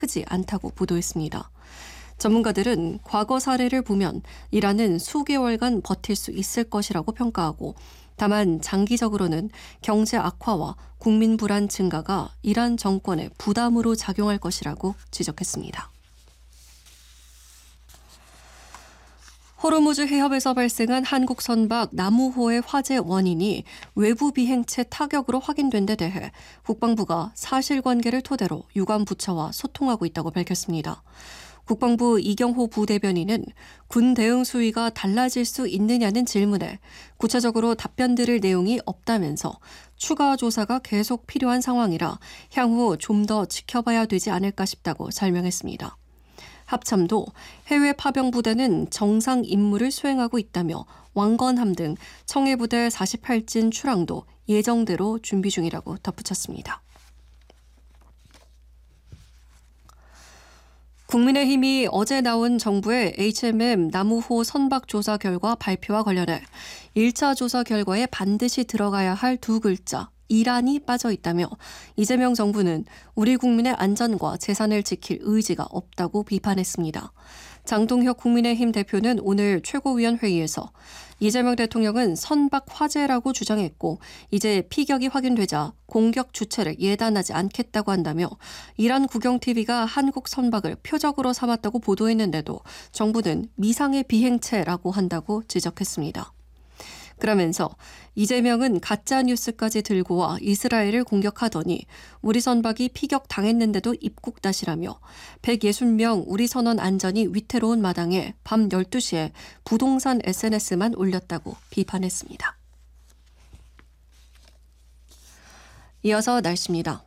크지 않다고 보도했습니다. 전문가들은 과거 사례를 보면 이란은 수개월간 버틸 수 있을 것이라고 평가하고, 다만 장기적으로는 경제 악화와 국민 불안 증가가 이란 정권의 부담으로 작용할 것이라고 지적했습니다. 호르무즈 해협에서 발생한 한국 선박 나무호의 화재 원인이 외부 비행체 타격으로 확인된 데 대해 국방부가 사실관계를 토대로 유관 부처와 소통하고 있다고 밝혔습니다. 국방부 이경호 부대변인은 군 대응 수위가 달라질 수 있느냐는 질문에 구체적으로 답변 드릴 내용이 없다면서 추가 조사가 계속 필요한 상황이라 향후 좀 더 지켜봐야 되지 않을까 싶다고 설명했습니다. 합참도 해외 파병 부대는 정상 임무를 수행하고 있다며 왕건함 등 청해부대 48진 출항도 예정대로 준비 중이라고 덧붙였습니다. 국민의힘이 어제 나온 정부의 HMM 나무호 선박 조사 결과 발표와 관련해 1차 조사 결과에 반드시 들어가야 할 두 글자 이란이 빠져 있다며 이재명 정부는 우리 국민의 안전과 재산을 지킬 의지가 없다고 비판했습니다. 장동혁 국민의힘 대표는 오늘 최고위원회의에서 이재명 대통령은 선박 화재라고 주장했고 이제 피격이 확인되자 공격 주체를 예단하지 않겠다고 한다며 이란 국영TV가 한국 선박을 표적으로 삼았다고 보도했는데도 정부는 미상의 비행체라고 한다고 지적했습니다. 그러면서 이재명은 가짜뉴스까지 들고 와 이스라엘을 공격하더니 우리 선박이 피격당했는데도 입국다시라며 160명 우리 선원 안전이 위태로운 마당에 밤 12시에 부동산 SNS만 올렸다고 비판했습니다. 이어서 날씨입니다.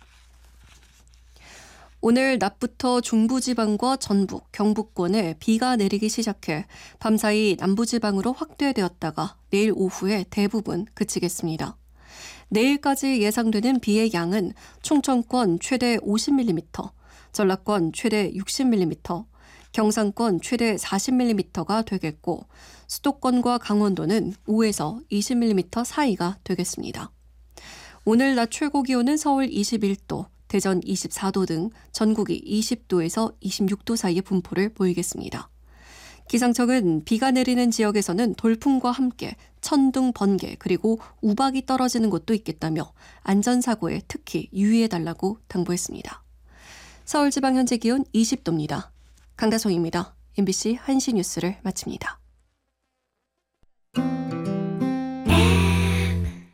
오늘 낮부터 중부지방과 전북, 경북권에 비가 내리기 시작해 밤사이 남부지방으로 확대되었다가 내일 오후에 대부분 그치겠습니다. 내일까지 예상되는 비의 양은 충청권 최대 50mm, 전라권 최대 60mm, 경상권 최대 40mm가 되겠고 수도권과 강원도는 5에서 20mm 사이가 되겠습니다. 오늘 낮 최고 기온은 서울 21도, 대전 24도 등 전국이 20도에서 26도 사이의 분포를 보이겠습니다. 기상청은 비가 내리는 지역에서는 돌풍과 함께 천둥, 번개 그리고 우박이 떨어지는 곳도 있겠다며 안전사고에 특히 유의해달라고 당부했습니다. 서울지방 현재 기온 20도입니다. 강다송입니다. MBC 1시 뉴스를 마칩니다.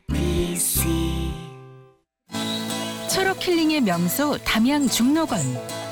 초록 힐링의 명소 담양 중록원.